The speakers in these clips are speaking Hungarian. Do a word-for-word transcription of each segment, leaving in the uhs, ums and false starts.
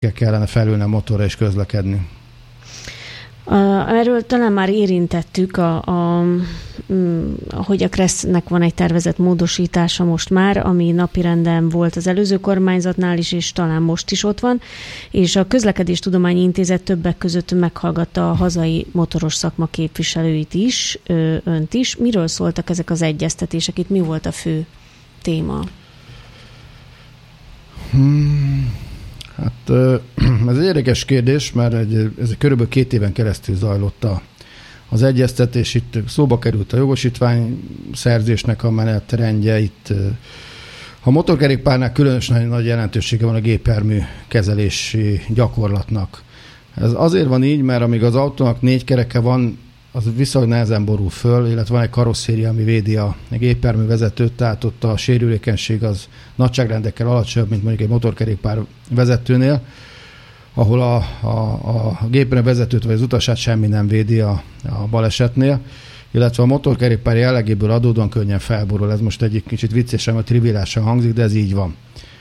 kellene felülni a motorra és közlekedni. Erről talán már érintettük, a, a, hogy a Kressznek van egy tervezett módosítása most már, ami napirenden volt az előző kormányzatnál is, és talán most is ott van, és a Közlekedéstudományi Intézet többek között meghallgatta a hazai motoros szakma képviselőit is, önt is. Miről szóltak ezek az egyeztetések? Itt mi volt a fő téma? Hmm. Hát ez egy érdekes kérdés, mert egy, ez körülbelül két éven keresztül zajlott a, az egyeztetés. Itt szóba került a jogosítvány szerzésnek a menetrendje. Itt a motorkerékpárnál különösen nagy jelentősége van a gépjármű kezelési gyakorlatnak. Ez azért van így, mert amíg az autónak négy kereke van, az viszonylag nehezen borul föl, illetve van egy karosszéria, ami védi a gépjármű vezetőt, tehát ott a sérülékenység az nagyságrendekkel alacsonyabb, mint mondjuk egy motorkerékpár vezetőnél, ahol a, a, a gépjármű vezetőt vagy az utasát semmi nem védi a, a balesetnél, illetve a motorkerékpár jellegéből adódóan könnyen felborul. Ez most egy kicsit viccesen vagy triviálisan hangzik, de ez így van.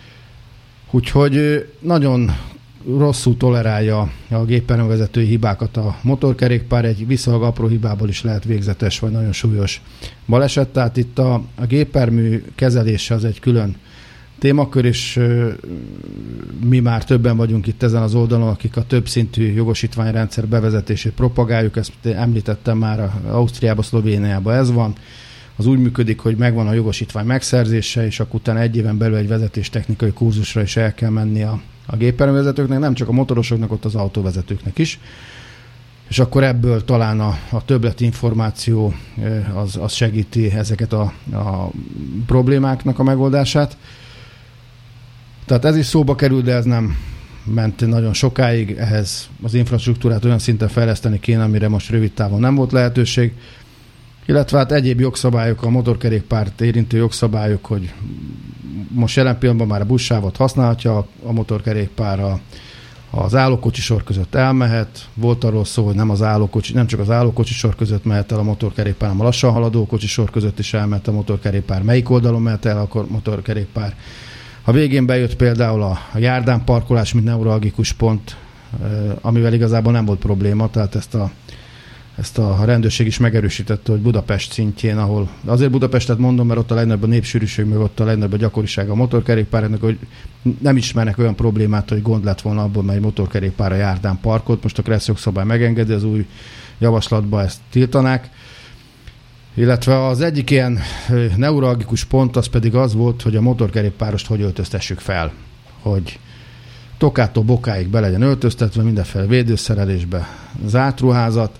Úgyhogy nagyon rosszul tolerálja a gépjárművezetői hibákat a motorkerékpár, egy viszonylag apró hibából is lehet végzetes vagy nagyon súlyos baleset, tehát itt a, a gépjármű kezelése az egy külön témakör, és ö, mi már többen vagyunk itt ezen az oldalon, akik a többszintű jogosítványrendszer bevezetését propagáljuk, ezt említettem már, Ausztriában, Szlovéniában ez van. Az úgy működik, hogy megvan a jogosítvány megszerzése, és akkor utána egy éven belül egy vezetéstechnikai kurzusra is el kell menni a a gépjárművezetőknek, nem csak a motorosoknak, ott az autóvezetőknek is. És akkor ebből talán a, a többlet információ az, az segíti ezeket a, a problémáknak a megoldását. Tehát ez is szóba kerül, de ez nem ment nagyon sokáig. Ehhez az infrastruktúrát olyan szinten fejleszteni kéne, amire most rövid távon nem volt lehetőség. Illetve hát egyéb jogszabályok, a motorkerékpárt érintő jogszabályok, hogy most jelen pillanatban már a buszsávot használhatja a motorkerékpár, az állókocsi sor között elmehet. Volt arról szó, hogy nem, az állókocsi, nem csak az állókocsi sor között mehet el a motorkerékpár, hanem a lassan haladó kocsi sor között is elmehet a motorkerékpár. Melyik oldalon mehet el a motorkerékpár? A végén bejött például a járdán parkolás, mint neuralgikus pont, amivel igazából nem volt probléma, tehát ezt a Ezt a rendőrség is megerősítette, hogy Budapest szintjén, ahol azért Budapestet mondom, mert ott a legnagyobb a népsűrűség, meg ott a legnagyobb a gyakoriság a motorkerékpárnak, hogy nem ismernek olyan problémát, hogy gond lett volna abból, mert egy motorkerékpár a járdán parkolt. Most a Kressz jogszabály megengedi, az új javaslatban ezt tiltanák. Illetve az egyik ilyen neuralgikus pont az pedig az volt, hogy a motorkerékpárost hogy öltöztessük fel, hogy tokától bokáig be legyen öltöztetve, mindenféle védőszerelésbe zárt ruházat,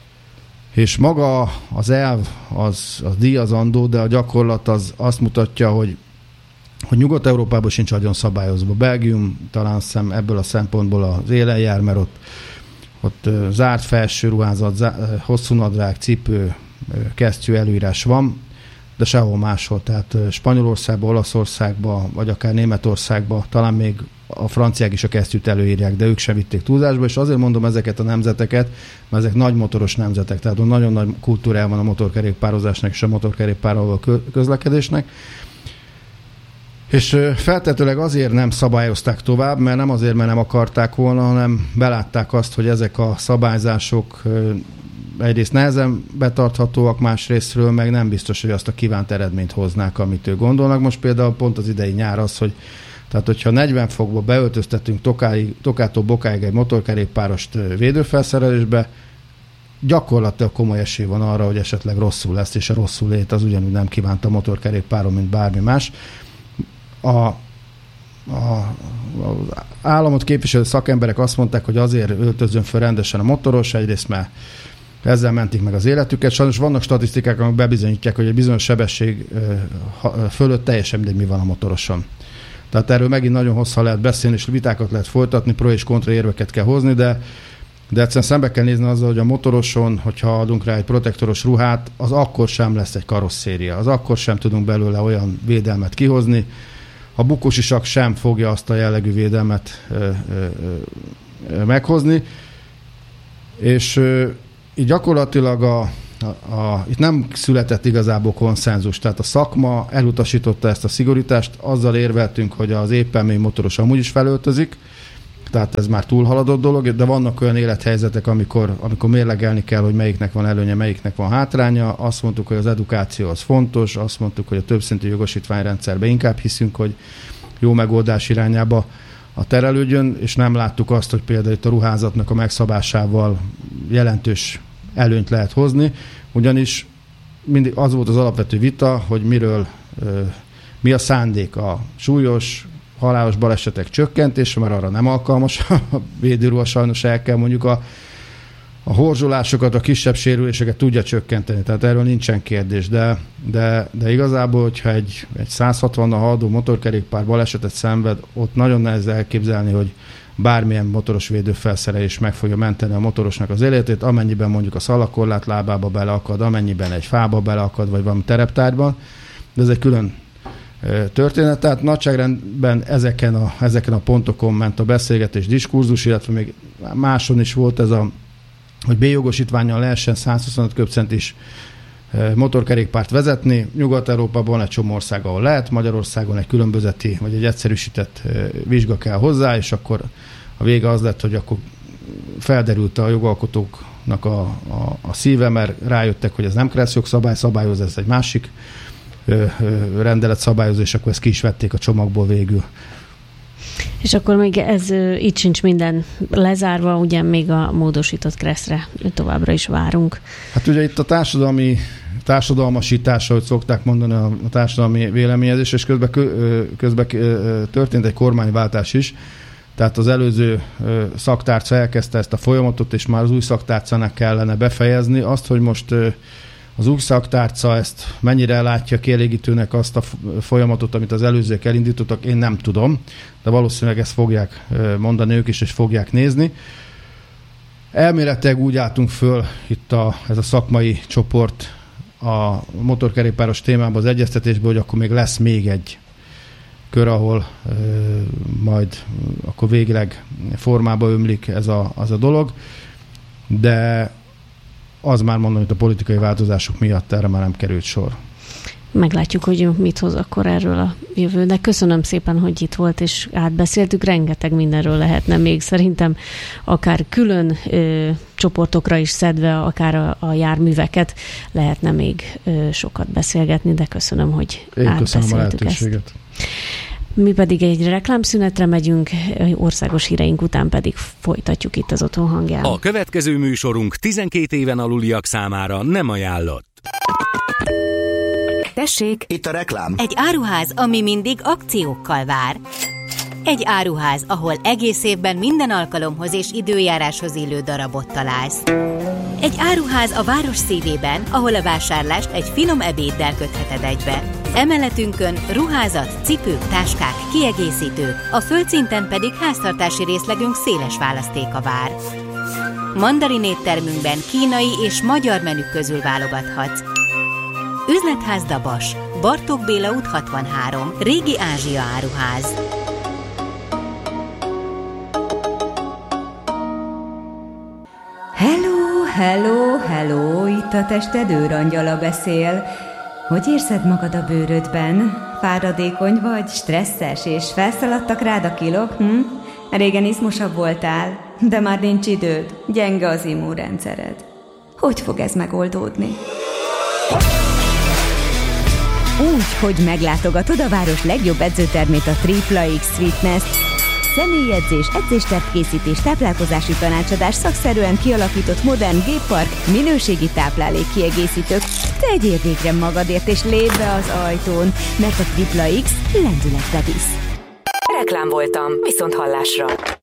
és maga az elv az, az díjazandó, de a gyakorlat az azt mutatja, hogy, hogy Nyugat-Európában sincs nagyon szabályozva. Belgium talán szem, ebből a szempontból az élen jár, mert ott, ott zárt felső ruházat, zá, hosszú nadrág, cipő, kesztyű előírás van, de sehol máshol. Tehát Spanyolországban, Olaszországban, vagy akár Németországban, talán még a franciák is a kesztyűt előírják, de ők sem vitték túlzásba, és azért mondom ezeket a nemzeteket, mert ezek nagy motoros nemzetek, tehát nagyon nagy kultúrája van a motorkerékpározásnak és a motorkerékpárral közlekedésnek. És feltetőleg azért nem szabályozták tovább, mert nem azért, mert nem akarták volna, hanem belátták azt, hogy ezek a szabályzások egyrészt nehezen betarthatóak, másrésztről meg nem biztos, hogy azt a kívánt eredményt hoznák, amit ők gondolnak. Most például pont az idei nyár az, hogy tehát, hogyha negyven fokba beöltöztetünk tokáig, tokától bokáig egy motorkerékpárost védőfelszerelésbe, gyakorlatilag komoly esély van arra, hogy esetleg rosszul lesz, és a rosszul lét az ugyanúgy nem kívánt a motorkerékpáron, mint bármi más. A, a, az államot képviselő szakemberek azt mondták, hogy azért öltözzön föl rendesen a motoros, egyrészt mert ezzel mentik meg az életüket. Sajnos vannak statisztikák, amik bebizonyítják, hogy egy bizonyos sebesség fölött teljesen mindegy, mi van a motoroson. Tehát erről megint nagyon hosszan lehet beszélni, és vitákat lehet folytatni, pro és kontra érveket kell hozni, de, de egyszerűen szembe kell nézni azzal, hogy a motoroson, hogyha adunk rá egy protektoros ruhát, az akkor sem lesz egy karosszéria. Az akkor sem tudunk belőle olyan védelmet kihozni. A bukósisak sem fogja azt a jellegű védelmet ö, ö, ö, meghozni. És ö, így gyakorlatilag a A, a, itt nem született igazából konszenzus, tehát a szakma elutasította ezt a szigorítást, azzal érveltünk, hogy az éppen még motoros amúgy is felöltözik, tehát ez már túlhaladott dolog, de vannak olyan élethelyzetek, amikor, amikor mérlegelni kell, hogy melyiknek van előnye, melyiknek van hátránya. Azt mondtuk, hogy az edukáció az fontos, azt mondtuk, hogy a többszintű jogosítványrendszerben inkább hiszünk, hogy jó megoldás irányába a terelődjön, és nem láttuk azt, hogy például itt a ruházatnak a megszabásával jelentős előnyt lehet hozni, ugyanis mindig az volt az alapvető vita, hogy miről, mi a szándék, a súlyos, halálos balesetek csökkentése, mert arra nem alkalmas a védőruha, sajnos el kell mondjuk a, a horzsolásokat, a kisebb sérüléseket tudja csökkenteni, tehát erről nincsen kérdés, de, de, de igazából, hogyha egy, egy száz hatvannal haladó motorkerékpár balesetet szenved, ott nagyon nehéz elképzelni, hogy bármilyen motoros védőfelszerelés meg fogja menteni a motorosnak az életét, amennyiben mondjuk a szalakorlát lábába beleakad, amennyiben egy fába beleakad, vagy valami tereptárban, de ez egy külön történet, tehát nagyságrendben ezeken a, ezeken a pontokon ment a beszélgetés, diskurzus, illetve még máson is volt ez a, hogy B-jogosítvánnyal lehessen száz huszonöt köbcentis motorkerékpárt vezetni. Nyugat-Európában egy csomó ország, ahol lehet, Magyarországon egy különbözeti, vagy egy egyszerűsített vizsga kell hozzá, és akkor a vége az lett, hogy akkor felderült a jogalkotóknak a, a, a szíve, mert rájöttek, hogy ez nem kereszt jogszabály, szabályoz, ez egy másik rendelet szabályozó, és akkor ezt ki is vették a csomagból végül. És akkor még ez itt sincs minden lezárva, ugye még a módosított kresszre továbbra is várunk. Hát ugye itt a társadalmi társadalmasítás, ahogy szokták mondani, a társadalmi véleményezés, és közben, közben történt egy kormányváltás is, tehát az előző szaktárca elkezdte ezt a folyamatot, és már az új szaktárcának kellene befejezni azt, hogy most az új szaktárca ezt mennyire látja kielégítőnek azt a folyamatot, amit az előzők elindítottak, én nem tudom, de valószínűleg ezt fogják mondani ők is, és fogják nézni. Elméletileg úgy álltunk föl itt a, ez a szakmai csoport a motorkerékpáros témában az egyeztetésből, hogy akkor még lesz még egy kör, ahol e, majd akkor végleg formába ömlik ez a, az a dolog, de az már mondom, hogy a politikai változások miatt erre már nem került sor. Meglátjuk, hogy mit hoz akkor erről a jövő. De köszönöm szépen, hogy itt volt, és átbeszéltük. Rengeteg mindenről lehetne még szerintem, akár külön ö, csoportokra is szedve, akár a, a járműveket lehetne még ö, sokat beszélgetni, de köszönöm, hogy Én átbeszéltük köszönöm a lehetőséget. ezt. Mi pedig egy reklámszünetre megyünk, országos híreink után pedig folytatjuk itt az Otthon hangján. A következő műsorunk tizenkét éven aluliak számára nem ajánlott. Tessék, itt a reklám. Egy áruház, ami mindig akciókkal vár. Egy áruház, ahol egész évben minden alkalomhoz és időjáráshoz illő darabot találsz. Egy áruház a város szívében, ahol a vásárlást egy finom ebéddel kötheted egybe. Emeletünkön ruházat, cipők, táskák, kiegészítők, a földszinten pedig háztartási részlegünk széles választéka vár. Mandarin éttermünkben kínai és magyar menük közül válogathatsz. Üzletház Dabas, Bartók Béla út hatvanhárom, Régi Ázsia áruház. Hello, hello, hello, itt a tested őrangyala beszél. Hogy érzed magad a bőrödben? Fáradékony vagy, stresszes, és felszaladtak rád a kilók? Hm? Régen izmosabb voltál, de már nincs időd, gyenge az immunrendszered. Hogy fog ez megoldódni? Úgy, hogy meglátogatod a város legjobb edzőtermét, a Tripla X Fitness-t. Személyedzés, edzéstervkészítés, táplálkozási tanácsadás, szakszerűen kialakított modern géppark, minőségi táplálékkiegészítők. Tegyél végre magadért és lépj be az ajtón, mert a Tripla X lendületbe visz. Reklám voltam, viszont hallásra.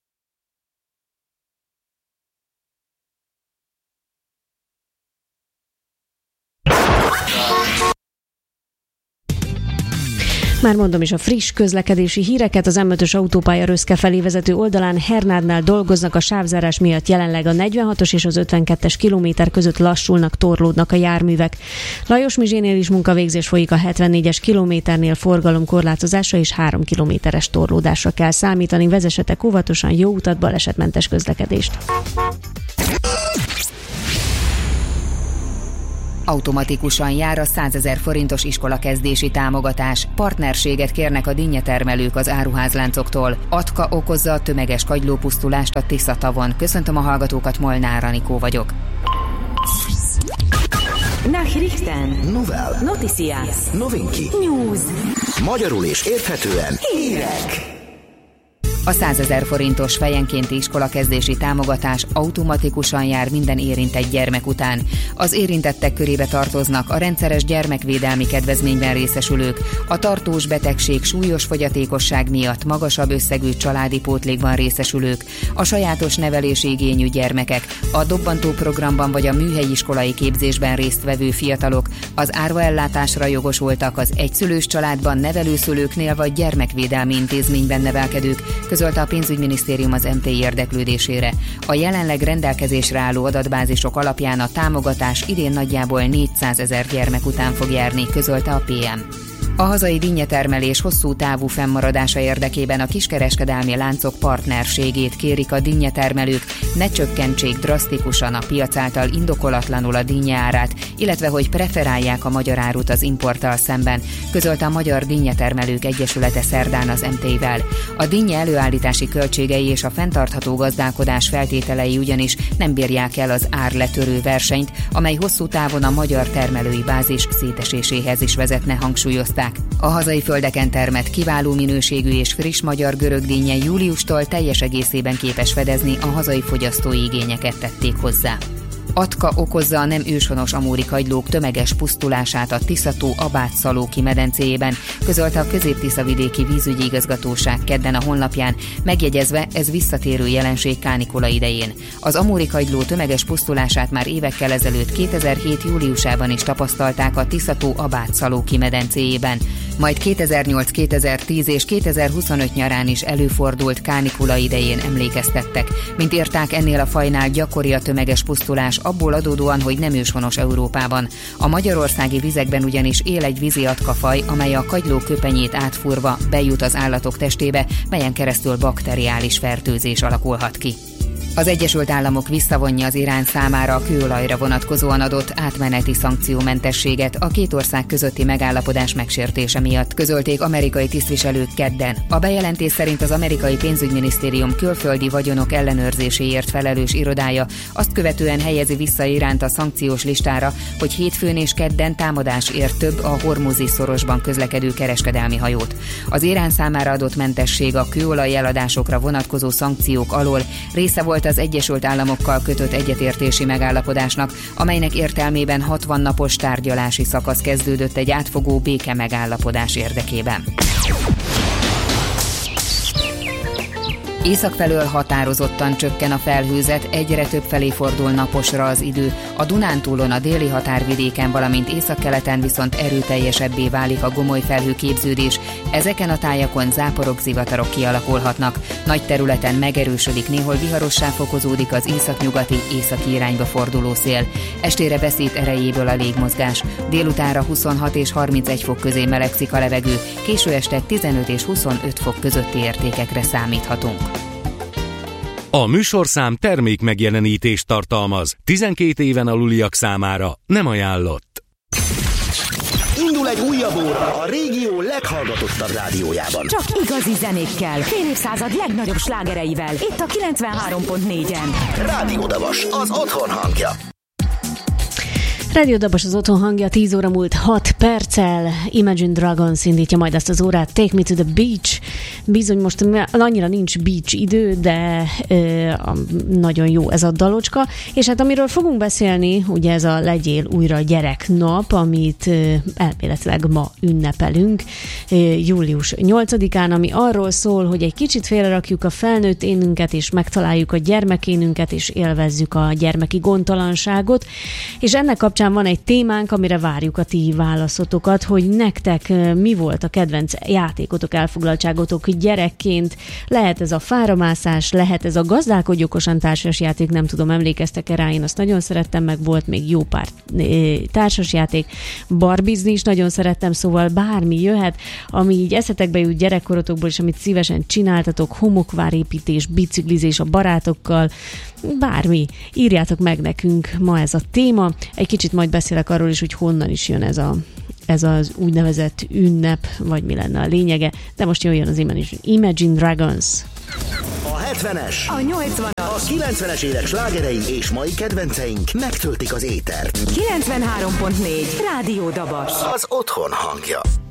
Már mondom is a friss közlekedési híreket. Az em ötös autópálya Röszke felé vezető oldalán Hernádnál dolgoznak a sávzárás miatt, jelenleg a negyvenhatos és az ötvenkettes kilométer között lassulnak, torlódnak a járművek. Lajos Mizsénél is munkavégzés folyik, a hetvennégyes kilométernél forgalomkorlátozásra és három kilométeres torlódásra kell számítani. Vezessetek óvatosan, jó utat, balesetmentes közlekedést! Automatikusan jár a százezer forintos iskolakezdési támogatás. Partnerséget kérnek a dinnyetermelők az áruházláncoktól. Atka okozza a tömeges kagylópusztulást a Tisza-tavon. Köszöntöm a hallgatókat, Molnár Anikó vagyok. Nachrichten. Novel. Noticias. Novinki. News. Magyarul és érthetően. Hírek. A százezer forintos fejenkénti iskolakezdési támogatás automatikusan jár minden érintett gyermek után. Az érintettek körébe tartoznak a rendszeres gyermekvédelmi kedvezményben részesülők, a tartós betegség, súlyos fogyatékosság miatt magasabb összegű családi pótlékban részesülők, a sajátos nevelési igényű gyermekek, a dobbantó programban vagy a műhelyiskolai képzésben résztvevő fiatalok, az árvaellátásra jogosultak, az egyszülős családban nevelőszülőknél vagy gyermekvédelmi intézményben nevelkedők, közölte a pénzügyminisztérium az em té i érdeklődésére. A jelenleg rendelkezésre álló adatbázisok alapján a támogatás idén nagyjából négyszázezer gyermek után fog járni, közölte a pé em. A hazai dinnyetermelés hosszú távú fennmaradása érdekében a kiskereskedelmi láncok partnerségét kérik a dinnyetermelők, ne csökkentsék drasztikusan a piac által indokolatlanul a dinnye árát, illetve hogy preferálják a magyar árut az importtal szemben, közölte a Magyar Dinnyetermelők Egyesülete szerdán az em té i-vel. A dinnye előállítási költségei és a fenntartható gazdálkodás feltételei ugyanis nem bírják el az árletörő versenyt, amely hosszú távon a magyar termelői bázis széteséséhez is vezetne, hangsúlyozták. A hazai földeken termett kiváló minőségű és friss magyar görögdinnye júliustól teljes egészében képes fedezni a hazai fogyasztói igényeket, tették hozzá. Atka okozza a nem őshonos amúri kagylók tömeges pusztulását a Tisza-tó Abátszalóki medencéjében, közölte a Közép-Tiszavidéki Vízügyi Igazgatóság kedden a honlapján, megjegyezve, ez visszatérő jelenség kánikula idején. Az amúri kagyló tömeges pusztulását már évekkel ezelőtt kétezer-hét júliusában is tapasztalták a Tisza-tó Abátszalóki medencéjében. Majd kétezer-nyolc kétezer-tíz és kétezer-huszonöt nyarán is előfordult kánikula idején, emlékeztettek. Mint írták, ennél a fajnál gyakori a tömeges pusztulás, abból adódóan, hogy nem őshonos Európában. A magyarországi vizekben ugyanis él egy vízi atkafaj, amely a kagyló köpenyét átfúrva bejut az állatok testébe, melyen keresztül bakteriális fertőzés alakulhat ki. Az Egyesült Államok visszavonja az Irán számára a kőolajra vonatkozóan adott átmeneti szankciómentességet a két ország közötti megállapodás megsértése miatt, közölték amerikai tisztviselők kedden. A bejelentés szerint az amerikai pénzügyminisztérium külföldi vagyonok ellenőrzéséért felelős irodája azt követően helyezi vissza Iránt a szankciós listára, hogy hétfőn és kedden támadás ért több a Hormuzi szorosban közlekedő kereskedelmi hajót. Az Irán számára adott mentesség a kőolaj eladásokra vonatkozó szankciók alól része volt az Egyesült Államokkal kötött egyetértési megállapodásnak, amelynek értelmében hatvan napos tárgyalási szakasz kezdődött egy átfogó béke megállapodás érdekében. Északfelől határozottan csökken a felhőzet, egyre több felé fordul naposra az idő. A Dunántúlon, a déli határvidéken, valamint északkeleten viszont erőteljesebbé válik a gomoly felhőképződés. Ezeken a tájakon záporok, zivatarok kialakulhatnak. Nagy területen megerősödik, néhol viharossá fokozódik az északnyugati, északi irányba forduló szél. Estére veszít erejéből a légmozgás. Délutánra huszonhat és harmincegy fok közé melegszik a levegő, késő este tizenöt és huszonöt fok közötti értékekre számíthatunk. A műsorszám termék megjelenítést tartalmaz. tizenkét éven aluliak számára nem ajánlott. Indul egy újabb óra a régió leghallgatottabb rádiójában. Csak igazi zenékkel, fél évszázad legnagyobb slágereivel. Itt a kilencvenhárom pont négyen. Rádió Dabas, az otthon hangja. Rádió Dabas, az otthon hangja, tíz óra múlt hat perccel. Imagine Dragons indítja majd ezt az órát. Take Me to the Beach. Bizony most annyira nincs beach idő, de ö, nagyon jó ez a dalocska. És hát amiről fogunk beszélni, ugye ez a Legyél újra gyerek nap, amit ö, elméletileg ma ünnepelünk, ö, július nyolcadikán, ami arról szól, hogy egy kicsit félrerakjuk a felnőtt énünket, és megtaláljuk a gyermekénünket, és élvezzük a gyermeki gondtalanságot. És ennek kapcsán van egy témánk, amire várjuk a ti választ válaszotokat, hogy nektek mi volt a kedvenc játékotok, elfoglaltságotok gyerekként. Lehet ez a fáramászás, lehet ez a gazdálkodj okosan társasjáték, nem tudom, emlékeztek-e rá, én azt nagyon szerettem, meg volt még jó pár társasjáték. Barbizni is nagyon szerettem, szóval bármi jöhet, ami így eszetekbe jut gyerekkorotokból, és amit szívesen csináltatok, homokvárépítés, biciklizés a barátokkal, bármi. Írjátok meg nekünk, ma ez a téma. Egy kicsit majd beszélek arról is, hogy honnan is jön ez, a, ez az úgynevezett ünnep, vagy mi lenne a lényege, de most jöjjön az Imagine Dragons. A hetvenes, A nyolcvanas, a kilencvenes évek slágerei és mai kedvenceink megtöltik az étert. kilencvenhárom pont négy Rádió Dabas. Az otthon hangja.